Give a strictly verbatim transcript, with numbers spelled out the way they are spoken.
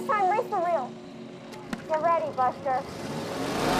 This time, race the wheel. Get ready, Buster.